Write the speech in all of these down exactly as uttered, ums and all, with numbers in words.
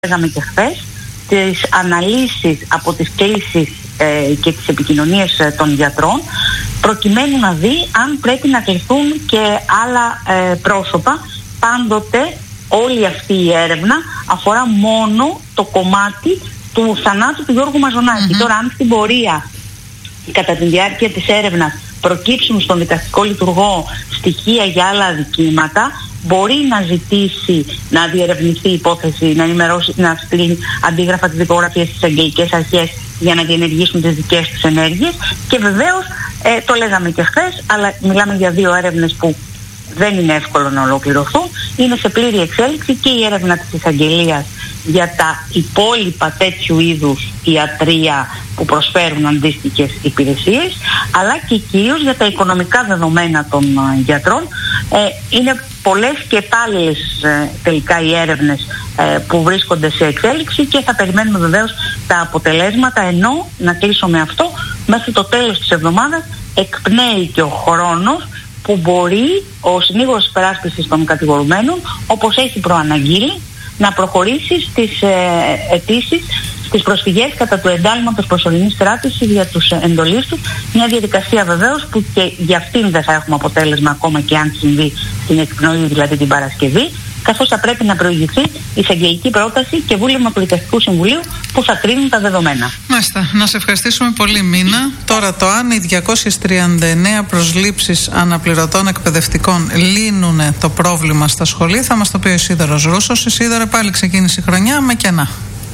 λέγαμε και χθες, τις αναλύσεις από τις κλήσεις ε, και τις επικοινωνίες ε, των γιατρών, προκειμένου να δει αν πρέπει να κληθούν και άλλα ε, πρόσωπα. Πάντοτε όλη αυτή η έρευνα αφορά μόνο το κομμάτι του θανάτου του Γιώργου Μαζονάκη. Mm-hmm. Τώρα, αν στην πορεία, κατά τη διάρκεια της έρευνας, προκύψουν στον δικαστικό λειτουργό στοιχεία για άλλα αδικήματα, μπορεί να ζητήσει να διερευνηθεί η υπόθεση, να ενημερώσει, να στείλει αντίγραφα της δικογραφίας στις αγγελικές αρχές για να διενεργήσουν τις δικές τους ενέργειες. Και βεβαίως, ε, το λέγαμε και χθες, αλλά μιλάμε για δύο έρευνες που δεν είναι εύκολο να ολοκληρωθούν. Είναι σε πλήρη εξέλιξη και η έρευνα της εισαγγελίας για τα υπόλοιπα τέτοιου είδους ιατρεία που προσφέρουν αντίστοιχες υπηρεσίες, αλλά και κυρίως για τα οικονομικά δεδομένα των uh, γιατρών. Ε, είναι πολλές και πάλι ε, τελικά οι έρευνες ε, που βρίσκονται σε εξέλιξη και θα περιμένουμε βεβαίως τα αποτελέσματα, ενώ, να κλείσω με αυτό, μέχρι το τέλος της εβδομάδας εκπνέει και ο χρόνος που μπορεί ο συνήγορος υπεράσπισης των κατηγορουμένων, όπως έχει προαναγγείλει, να προχωρήσει στις ε, αιτήσεις, στις προσφυγές κατά του εντάλματος προσωρινής κράτησης για τους εντολείς του. Μια διαδικασία βεβαίως που και για αυτήν δεν θα έχουμε αποτέλεσμα ακόμα και αν συμβεί την εκπνοή, δηλαδή την Παρασκευή, καθώς θα πρέπει να προηγηθεί εισαγγελική πρόταση και βούλευμα του Δικαστικού Συμβουλίου που θα κρίνουν τα δεδομένα. Μάλιστα. Να σε ευχαριστήσουμε πολύ, Μίνα. Τώρα το αν οι διακόσιες τριάντα εννέα προσλήψεις αναπληρωτών εκπαιδευτικών λύνουν το πρόβλημα στα σχολεία θα μας το πει ο Ισίδωρος Ρούσος. Ισίδωρο, πάλι ξεκίνησε η χρονιά με κενά.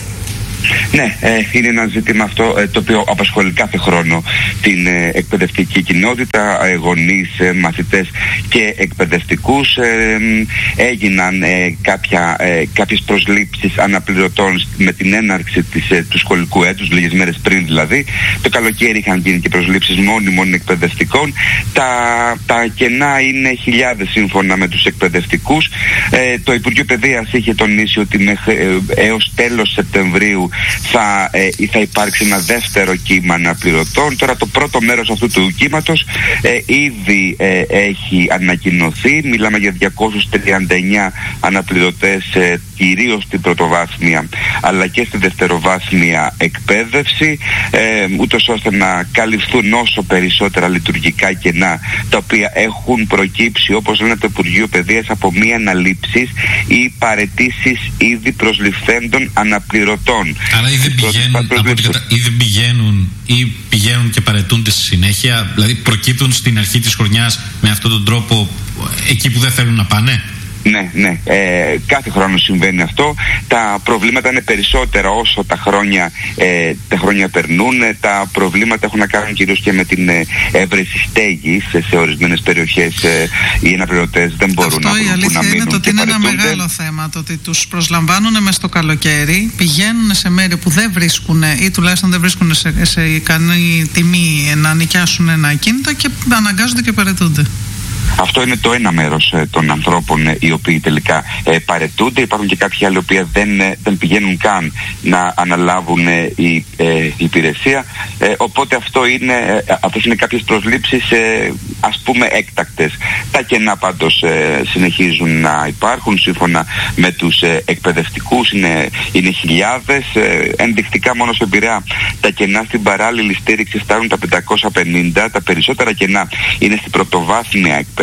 Ναι, ε, είναι ένα ζήτημα αυτό ε, το οποίο απασχολεί κάθε χρόνο την ε, εκπαιδευτική κοινότητα, ε, γονείς, ε, μαθητές και εκπαιδευτικούς. Ε, έγιναν ε, κάποια, ε, κάποιες προσλήψεις αναπληρωτών με την έναρξη της, ε, του σχολικού έτους, λίγες μέρες πριν δηλαδή. Το καλοκαίρι είχαν γίνει και προσλήψεις μόνιμων εκπαιδευτικών. Τα, τα κενά είναι χιλιάδες σύμφωνα με τους εκπαιδευτικούς. Ε, το Υπουργείο Παιδείας είχε τονίσει ότι μέχρι, ε, έως τέλος Σεπτεμβρίου θα, ε, θα υπάρξει ένα δεύτερο κύμα αναπληρωτών. Τώρα το πρώτο μέρος αυτού του κύματος ε, ήδη ε, έχει ανακοινωθεί. Μιλάμε για διακόσιους τριάντα εννέα αναπληρωτές, ε, κυρίως στην πρωτοβάθμια αλλά και στη δευτεροβάθμια εκπαίδευση, ε, ούτως ώστε να καλυφθούν όσο περισσότερα λειτουργικά κενά τα οποία έχουν προκύψει, όπως λένε το Υπουργείο Παιδείας, από μη αναλήψεις ή παραιτήσεις ήδη προσληφθέντων αναπληρωτών. Άρα ή δεν πηγαίνουν, κατα... ή δεν πηγαίνουν ή πηγαίνουν και παραιτούνται στη συνέχεια, δηλαδή προκύπτουν στην αρχή της χρονιάς με αυτόν τον τρόπο εκεί που δεν θέλουν να πάνε. Ναι, ναι. Ε, κάθε χρόνο συμβαίνει αυτό. Τα προβλήματα είναι περισσότερα όσο τα χρόνια, ε, τα χρόνια περνούν. Τα προβλήματα έχουν να κάνουν κυρίως και με την ε, έβρεση στέγης. Σε, σε ορισμένες περιοχές ε, οι αναπληρωτές δεν μπορούν αυτό να βρουν που να μείνουν. Αυτό η αλήθεια είναι ότι είναι ένα μεγάλο θέμα. Το ότι τους προσλαμβάνουν μες στο καλοκαίρι, πηγαίνουν σε μέρη που δεν βρίσκουν ή τουλάχιστον δεν βρίσκουν σε, σε ικανή τιμή να νοικιάσουν ένα ακίνητο και αναγκάζονται και παραιτούνται. Αυτό είναι το ένα μέρος ε, των ανθρώπων ε, οι οποίοι τελικά ε, παραιτούνται. Υπάρχουν και κάποιοι άλλοι οι οποίοι δεν, ε, δεν πηγαίνουν καν να αναλάβουν ε, η ε, υπηρεσία. Ε, οπότε αυτό είναι, ε, αυτές είναι κάποιες προσλήψεις ε, ας πούμε έκτακτες. Τα κενά πάντως ε, συνεχίζουν να υπάρχουν σύμφωνα με τους ε, εκπαιδευτικούς. Είναι, είναι χιλιάδες. Ε, ενδεικτικά μόνο στον Πειραιά τα κενά στην παράλληλη στήριξη φτάνουν τα πεντακόσια πενήντα. Τα περισσότερα κενά είναι στην πρωτοβάθμια εκπαίδευση.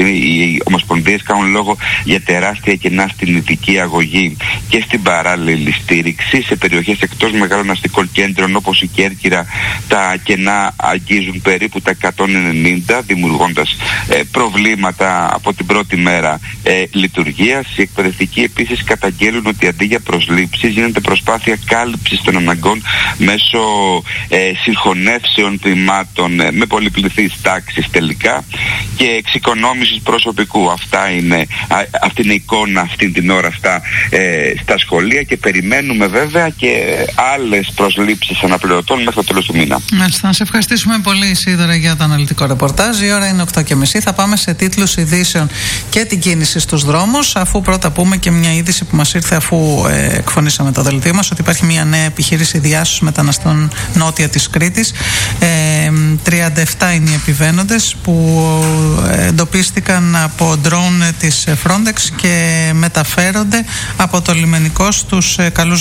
Οι ομοσπονδίες κάνουν λόγο για τεράστια κενά στην ειδική αγωγή και στην παράλληλη στήριξη. Σε περιοχές εκτός μεγάλων αστικών κέντρων όπως η Κέρκυρα τα κενά αγγίζουν περίπου τα εκατόν ενενήντα, δημιουργώντας ε, προβλήματα από την πρώτη μέρα ε, λειτουργίας. Οι εκπαιδευτικοί επίσης καταγγέλουν ότι αντί για προσλήψεις γίνεται προσπάθεια κάλυψης των αναγκών μέσω ε, συγχωνεύσεων τμήματων ε, με πολυπληθείς τάξεις τελικά και εξοικονόμησης προσωπικού. Αυτά είναι, α, αυτή είναι η εικόνα αυτή την ώρα στα, ε, στα σχολεία και περιμένουμε βέβαια και άλλες προσλήψεις αναπληρωτών μέχρι το τέλος του μήνα. Μάλιστα, να σε ευχαριστήσουμε πολύ, Ισίδωρα, για το αναλυτικό ρεπορτάζ. Η ώρα είναι οκτώ και μισή. Θα πάμε σε τίτλους ειδήσεων και την κίνηση στους δρόμους, αφού πρώτα πούμε και μια είδηση που μας ήρθε αφού ε, εκφωνήσαμε το δελτίο μας, ότι υπάρχει μια νέα επιχείρηση διάσωσης μεταναστών νότια της Κρήτης. Ε, τριάντα επτά είναι οι επιβαίνοντες που ε, εντοπίστηκαν από ντρόουν της Frontex και μεταφέρονται από το λιμενικό στους καλούς